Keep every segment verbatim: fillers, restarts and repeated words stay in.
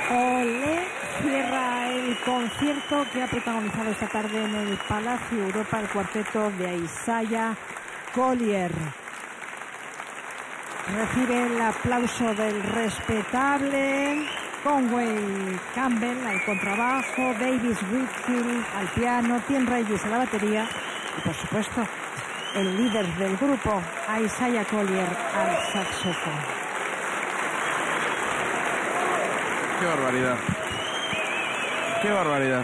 Olé cierra el concierto que ha protagonizado esta tarde en el Palacio Europa el cuarteto de Isaiah Collier. Recibe el aplauso del respetable Conway Campbell al contrabajo, Davis Whitfield al piano, Tim Reyes a la batería y, por supuesto, el líder del grupo, Isaiah Collier, al saxofón. ¡Qué barbaridad! ¡Qué barbaridad!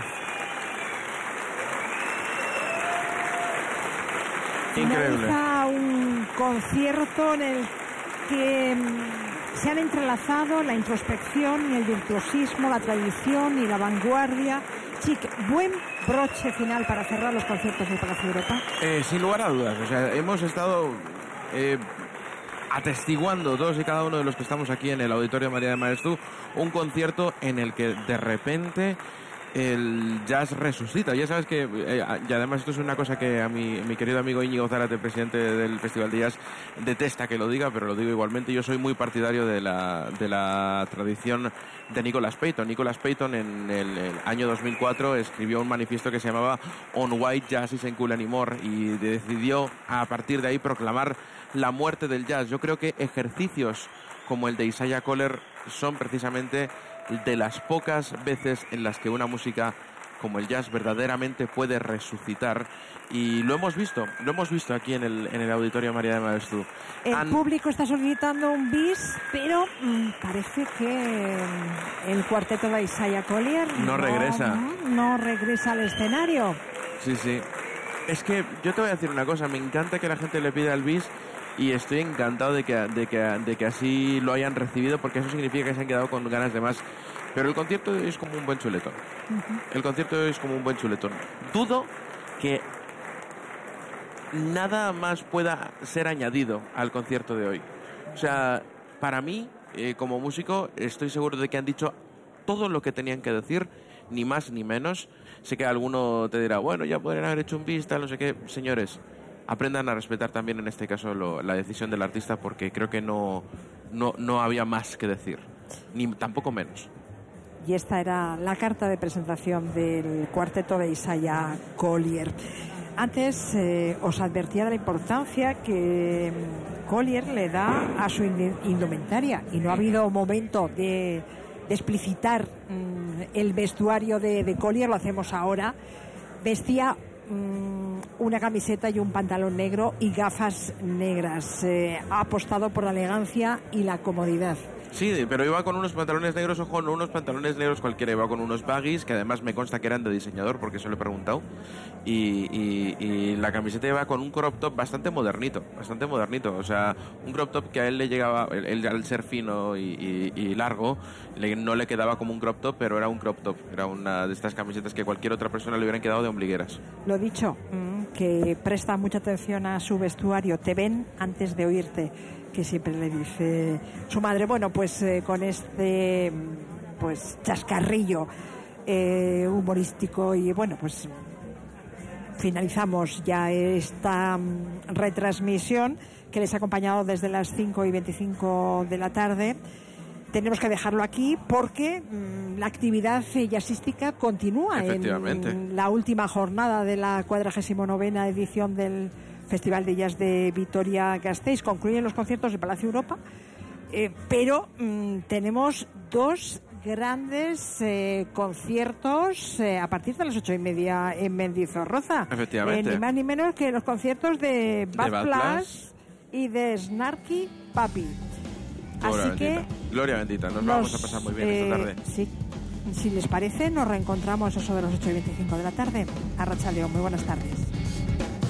Increíble. Finaliza un concierto en el que se han entrelazado la introspección y el virtuosismo, la tradición y la vanguardia. Chic, buen broche final para cerrar los conciertos del Palacio Europa. Eh, sin lugar a dudas, o sea, hemos estado eh, atestiguando todos y cada uno de los que estamos aquí en el Auditorio María de Maeztu un concierto en el que de repente el jazz resucita. Ya sabes que, eh, y además esto es una cosa que a mi, mi querido amigo Íñigo Zárate, presidente del Festival de Jazz, detesta que lo diga, pero lo digo igualmente. Yo soy muy partidario de la, de la tradición de Nicholas Payton. Nicholas Payton en el, el año dos mil cuatro escribió un manifiesto que se llamaba On White Jazz Isn't Cool Anymore y decidió a partir de ahí proclamar la muerte del jazz. Yo creo que ejercicios como el de Isaiah Collier son precisamente de las pocas veces en las que una música como el jazz verdaderamente puede resucitar, y lo hemos visto, lo hemos visto aquí en el, en el Auditorio María de Maeztu. El Han... público está solicitando un bis, pero mmm, parece que el cuarteto de Isaiah Collier no, no regresa. No, no regresa al escenario. Sí, sí. Es que yo te voy a decir una cosa, me encanta que la gente le pida el bis y estoy encantado de que, de que, de que así lo hayan recibido, porque eso significa que se han quedado con ganas de más. Pero el concierto es como un buen chuletón. Uh-huh. El concierto es como un buen chuletón. Dudo que nada más pueda ser añadido al concierto de hoy. O sea, para mí, eh, como músico, estoy seguro de que han dicho todo lo que tenían que decir, ni más ni menos. Sé que alguno te dirá, bueno, ya podrían haber hecho un bis, tal, no sé qué. Señores, aprendan a respetar también en este caso lo, la decisión del artista, porque creo que no, no, no había más que decir, ni tampoco menos. Y esta era la carta de presentación del cuarteto de Isaiah Collier. Antes eh, os advertía de la importancia que Collier le da a su indumentaria, y no ha habido momento de, de explicitar mmm, el vestuario de, de Collier, lo hacemos ahora. Vestía mmm, una camiseta y un pantalón negro y gafas negras. Eh, ha apostado por la elegancia y la comodidad. Sí, pero iba con unos pantalones negros, ojo, no unos pantalones negros cualquiera, iba con unos baggies, que además me consta que eran de diseñador, porque eso lo he preguntado, y, y, y la camiseta iba con un crop top bastante modernito, bastante modernito, o sea, un crop top que a él le llegaba, él, al ser fino y, y, y largo, le, no le quedaba como un crop top, pero era un crop top, era una de estas camisetas que cualquier otra persona le hubieran quedado de ombligueras. Lo dicho, que presta mucha atención a su vestuario, te ven antes de oírte, que siempre le dice su madre. Bueno, pues eh, con este pues chascarrillo eh, humorístico, y bueno, pues finalizamos ya esta um, retransmisión que les ha acompañado desde las cinco y veinticinco de la tarde. Tenemos que dejarlo aquí porque mmm, la actividad jazzística continúa en la última jornada de la cuadragésima novena edición del Festival de Jazz de Vitoria-Gasteiz. Concluyen los conciertos de Palacio Europa, eh, pero mmm, tenemos dos grandes eh, conciertos eh, a partir de las ocho y media en Mendizorroza. Efectivamente. Eh, ni más ni menos que los conciertos de Bad, Bad Plus y de Snarky Puppy. Gloria Así bendita. que Gloria bendita, nos, nos vamos a pasar muy bien eh, esta tarde. Sí. Si les parece, nos reencontramos eso de las ocho y veinticinco de la tarde. Arratsaldeon, muy buenas tardes.